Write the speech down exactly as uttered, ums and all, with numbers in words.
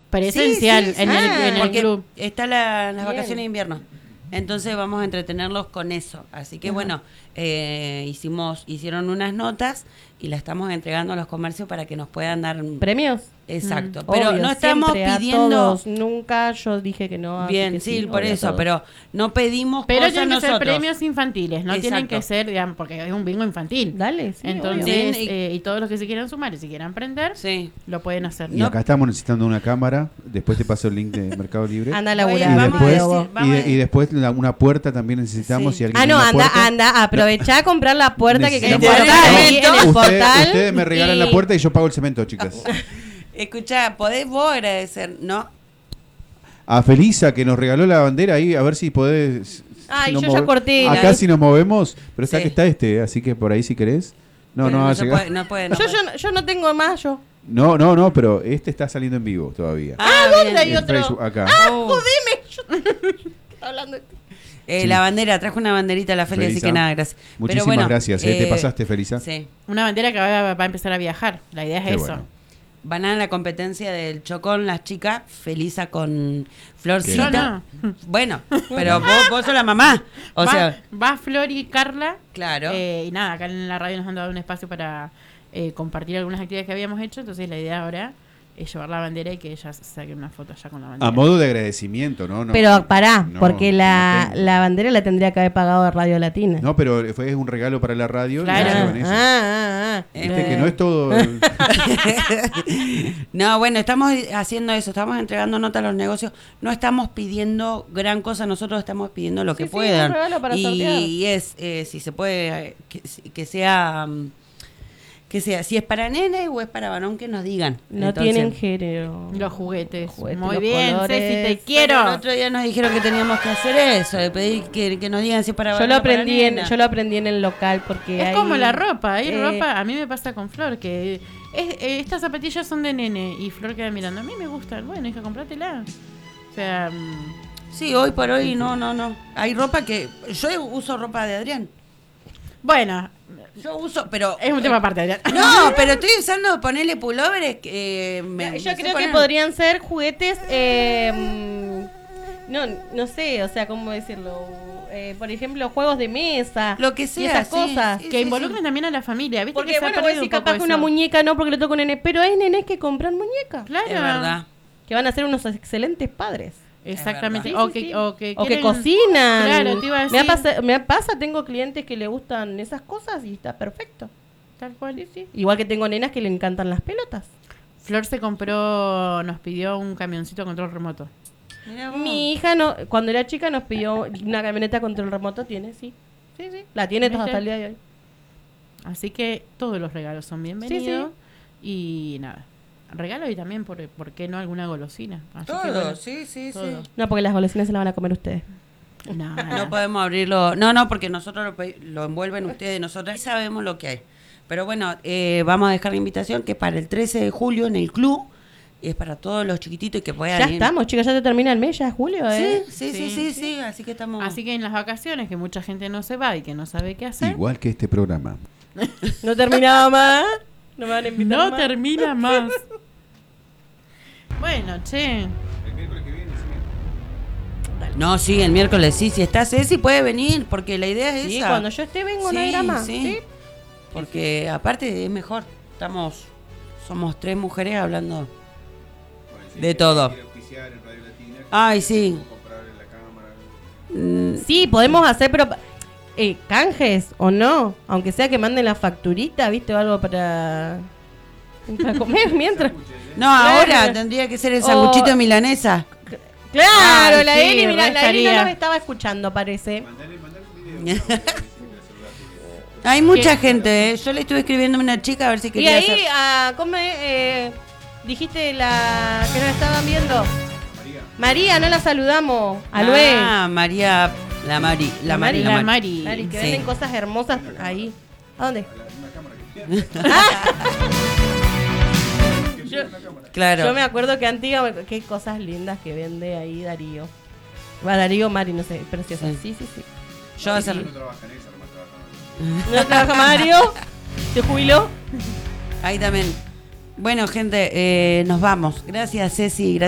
Presencial sí, sí, en, sí. el, Ah, en el porque club. Está la, las Bien. vacaciones de invierno. Entonces vamos a entretenerlos con eso. Así que Ajá. bueno, eh, hicimos, hicieron unas notas y las estamos entregando a los comercios para que nos puedan dar ¿Premios? exacto. Mm, Pero obvio, no estamos siempre, a pidiendo todos. Nunca yo dije que no. así bien, que sí, por obvio, a eso, todos. pero no pedimos Pero cosas tienen que nosotros. ser premios infantiles, no tienen Exacto. que ser, digamos, porque es un bingo infantil. Dale, sí, Entonces, obvio. eh, y todos los que se quieran sumar y si quieran aprender, Sí. lo pueden hacer. Y No. acá estamos necesitando una cámara. Después te paso el link de Mercado Libre. Anda a Bueno, laburar. y vamos a después, decir- y, vamos de- a- y después la- una puerta también necesitamos. Sí. Si alguien Ah, tiene no, una anda, puerta, anda, aprovechá a comprar la puerta que querés necesitamos- portar No, ahí en el Usted- portal. Ustedes me regalan y- la puerta y yo pago el cemento, chicas. Escuchá, podés vos agradecer, ¿no? A Felisa, que nos regaló la bandera ahí, a ver si podés. Ay, si nos yo ya move- corté la- Acá sí nos movemos, pero está Sí. que está este, así que por ahí si querés. No, Pero no va a se llegar. puede, no puede, no Yo, puede. yo, yo no tengo más, yo. No, no, no, pero este está saliendo en vivo todavía. Ah, ¿dónde bien. hay En otro? Facebook, acá. Oh. Jodeme. Yo- hablando de... Eh, Sí. La bandera, trajo una banderita a la feria, así Felisa, que nada, gracias. muchísimas Pero bueno, gracias, eh, te eh, pasaste, Felisa. Sí. Una bandera que va, va a empezar a viajar. La idea es Qué eso. bueno. Van a la competencia del Chocón, las chicas, Felisa con Florcita. Yo no. Bueno, pero vos, vos sos la mamá. O va, sea, va Flor y Carla. claro. eh, y nada, acá en la radio nos han dado un espacio para eh, compartir algunas actividades que habíamos hecho. Entonces la idea ahora es llevar la bandera y que ellas saquen una foto allá con la bandera. A modo de agradecimiento, ¿no? no Pero pará, no, porque no la, tengo. la bandera la tendría que haber pagado de Radio Latina. No, pero fue un regalo para la radio. y Claro. nos Ah, llevan eso. ah, ah, ah. Viste que no es todo. el- No, bueno, estamos haciendo eso, estamos entregando nota a los negocios, no estamos pidiendo gran cosa, nosotros estamos pidiendo lo Sí, que sí, puedan. un regalo para y, sortear. y es, eh, si se puede, eh, que, que sea, mm, que sea, si es para nene o es para varón, que nos digan. No Entonces, tienen género. Los juguetes. Los juguetes, Muy los bien, colores. Ceci, te Pero quiero. el otro día nos dijeron que teníamos que hacer eso, de pedir que, que nos digan si es para Yo varón lo o para aprendí en, nena. yo lo aprendí en el local porque Es hay, como la ropa, hay eh, ropa, a mí me pasa con Flor, que es, eh, estas zapatillas son de nene y Flor queda mirando, a mí me gustan, bueno, hija, comprátela. O sea, mm, Sí, hoy por hoy no, no, no. Hay ropa que, yo uso ropa de Adrián. bueno, Yo uso, pero... es un tema aparte. Adrián. No, pero estoy usando, ponerle pullovers que eh, me, Yo me sé creo que poner. podrían ser juguetes, eh, mm, no, no sé, o sea, cómo decirlo. Eh, por ejemplo, juegos de mesa. Lo que y sea, esas sí, cosas. sí, Que sí, involucren sí. también a la familia, ¿viste? Porque que se ha bueno, voy a perdido decir un poco capaz que una eso. muñeca no porque le toca un nene, pero hay nenes que compran muñecas. Claro. Es verdad. Que van a ser unos excelentes padres. Exactamente. Es verdad. o, Sí, sí, que, sí. o que O que quieren- cocinan. Claro, te iba a Me, decir. pasa, me pasa, tengo clientes que le gustan esas cosas y está perfecto. Tal cual. Sí, sí. Igual que tengo nenas que le encantan las pelotas. Flor se compró, nos pidió un camioncito a control remoto. Mirá vos. Mi hija no, cuando era chica nos pidió una camioneta control remoto, tiene, sí. Sí, sí. La tiene ¿Viste? hasta el día de hoy. Así que todos los regalos son bienvenidos. Y nada, regalos y también, por, ¿por qué no alguna golosina? Así que Todo, bueno, sí, sí, todo. sí. No, porque las golosinas se las van a comer ustedes. No, No podemos abrirlo. No, no, porque nosotros lo, pe- lo envuelven ustedes, nosotros sí sabemos lo que hay. Pero bueno, eh, vamos a dejar la invitación que para el trece de julio en el club, y es para todos los chiquititos que puedan Ya ir. estamos, chicas, ya te termina el mes, ya es julio, ¿eh? Sí, sí, sí, Sí, sí, sí, así que estamos... Así que en las vacaciones, que mucha gente no se va y que no sabe qué hacer, Igual que este programa. No terminaba más. No me van a invitar no más. termina más. Bueno, che. No, sí, el miércoles sí, si está Ceci puede venir, porque la idea es Sí, esa. cuando yo esté vengo, no hay Sí, drama. sí. ¿Sí? Porque aparte es mejor, estamos, somos tres mujeres hablando de todo. Ay, sí. Mm, Sí, podemos hacer, pero eh, canjes o no, aunque sea que manden la facturita, ¿viste? O algo para, para comer mientras. No, ahora Claro. tendría que ser el O- sanguchito de milanesa. Claro, Ay, la sí, Eli, mira, re la Eli no estaría. nos estaba escuchando, parece. Hay mucha gente, ¿eh? Yo le estuve escribiendo a una chica a ver si Y quería ahí, hacer... ah, ¿cómo es? Eh, dijiste la que nos estaban viendo. María, no la saludamos. Alue. Ah, María, la Mari, la Mari, La la Mari. Mari. Mari, que Sí. venden cosas hermosas ahí. ¿A dónde? Yo, Claro. yo me acuerdo que Antigua, qué cosas lindas que vende ahí Darío. Va, Darío Mari, no sé, preciosa. Sí. Sí, sí, sí. Yo hacer... ¿No trabaja Mario? ¿Se jubiló? Ahí también. Bueno, gente, eh, nos vamos. Gracias, Ceci. Gracias.